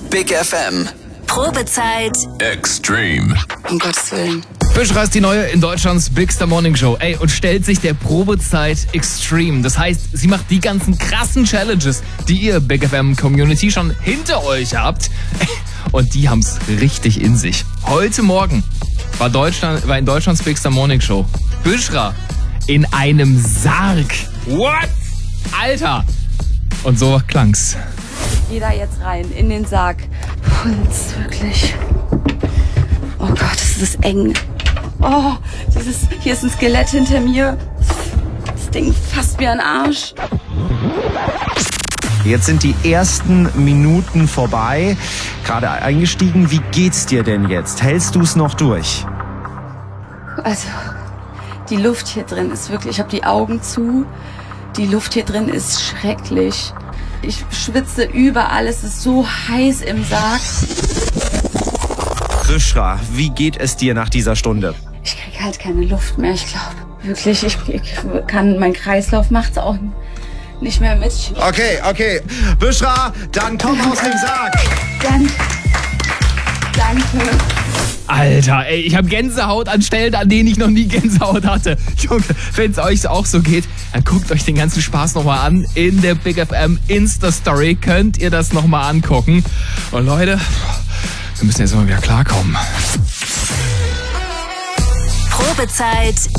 Big FM. Probezeit Extreme. Um Gottes Willen. Büschra ist die neue in Deutschlands Big Star Morning Show. Ey, und stellt sich der Probezeit Extreme. Das heißt, sie macht die ganzen krassen Challenges, die ihr Big FM Community schon hinter euch habt. Und die haben's richtig in sich. Heute Morgen war in Deutschlands Big Star Morning Show Büschra in einem Sarg. What? Alter! Und so klang's. Ich gehe da jetzt rein, in den Sarg. Puls, wirklich. Oh Gott, das ist eng. Oh, hier ist ein Skelett hinter mir. Das Ding fasst mir an den Arsch. Jetzt sind die ersten Minuten vorbei. Gerade eingestiegen. Wie geht's dir denn jetzt? Hältst du es noch durch? Also, die Luft hier drin ist wirklich, ich habe die Augen zu. Die Luft hier drin ist schrecklich. Ich schwitze überall, es ist so heiß im Sarg. Büschra, wie geht es dir nach dieser Stunde? Ich kriege halt keine Luft mehr, ich glaube. Wirklich, mein Kreislauf macht's auch nicht mehr mit. Okay. Büschra, dann komm aus dem Sarg. Danke. Alter, ey, ich habe Gänsehaut an Stellen, an denen ich noch nie Gänsehaut hatte. Junge, wenn es euch auch so geht, dann guckt euch den ganzen Spaß nochmal an. In der Big FM Insta-Story könnt ihr das nochmal angucken. Und Leute, wir müssen jetzt mal wieder klarkommen. Probezeit